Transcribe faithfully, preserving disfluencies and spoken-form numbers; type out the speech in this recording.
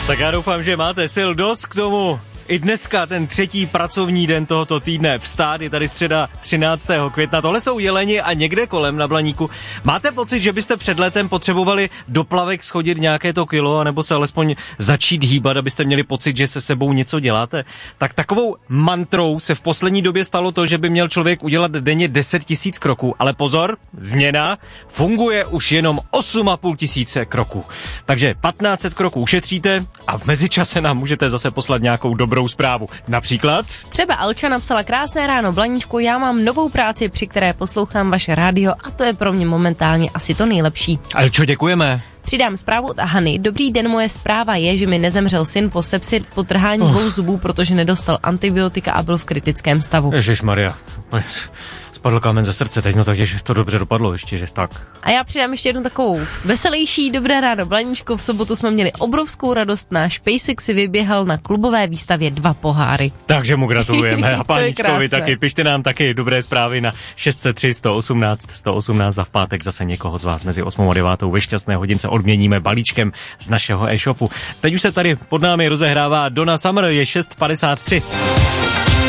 Tak já doufám, že máte sil dost k tomu i dneska, ten třetí pracovní den tohoto týdne, vstát, je tady středa třináctého května. Tohle jsou jeleni a někde kolem na Blaníku. Máte pocit, že byste před letem potřebovali do plavek schodit nějaké to kilo, anebo se alespoň začít hýbat, abyste měli pocit, že se sebou něco děláte? Tak takovou mantrou se v poslední době stalo to, že by měl člověk udělat denně deset tisíc kroků. Ale pozor, změna, funguje už jenom osm a půl tisíce kroků. Takže patnáct set kroků ušetříte a v mezičase nám můžete zase poslat nějakou dobrou zprávu. Například? Třeba Alča napsala: krásné ráno Blaníčku, já mám novou práci, při které poslouchám vaše rádio a to je pro mě momentálně asi to nejlepší. Alčo, děkujeme. Přidám zprávu od Hany. Dobrý den, moje zpráva je, že mi nezemřel syn po sepsi po trhání dvou zubů, protože nedostal antibiotika a byl v kritickém stavu. Ježišmarja. Spadl kámen ze srdce teď, no takže to dobře dopadlo ještě, že tak. A já přidám ještě jednu takovou veselější. Dobré ráno Blaníčko, v sobotu jsme měli obrovskou radost, náš pejsek si vyběhal na klubové výstavě dva poháry. Takže mu gratulujeme a páničkovi taky, pište nám taky dobré zprávy na šest set tři, sto osmnáct, sto osmnáct a v pátek zase někoho z vás mezi osmou a devátou ve šťastné hodince odměníme balíčkem z našeho e-shopu. Teď už se tady pod námi rozehrává Donna Summer, je šest padesát tři.